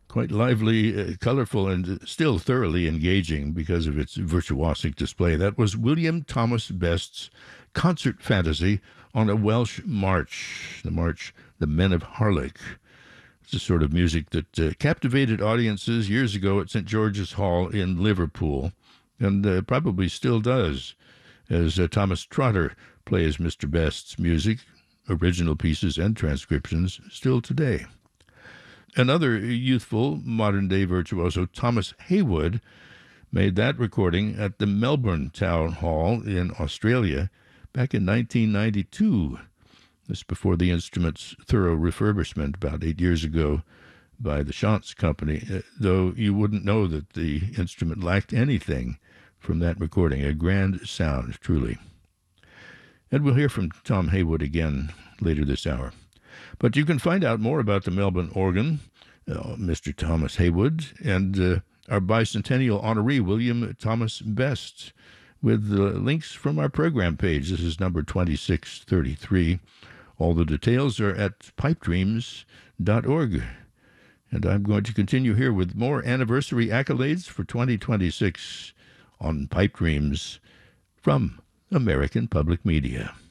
quite lively, colorful, and still thoroughly engaging because of its virtuosic display. That was William Thomas Best's concert fantasy on a Welsh march, the march The Men of Harlech. It's the sort of music that captivated audiences years ago at St. George's Hall in Liverpool, and probably still does, as Thomas Trotter plays Mr. Best's music, original pieces and transcriptions, still today. Another youthful modern-day virtuoso, Thomas Haywood, made that recording at the Melbourne Town Hall in Australia back in 1992. This before the instrument's thorough refurbishment about 8 years ago by the Chance Company, though you wouldn't know that the instrument lacked anything from that recording. A grand sound, truly. And we'll hear from Tom Haywood again later this hour. But you can find out more about the Melbourne organ, Mr. Thomas Haywood, and our bicentennial honoree, William Thomas Best, with links from our program page. This is number 2633. All the details are at pipedreams.org. And I'm going to continue here with more anniversary accolades for 2026 on Pipe Dreams from American Public Media.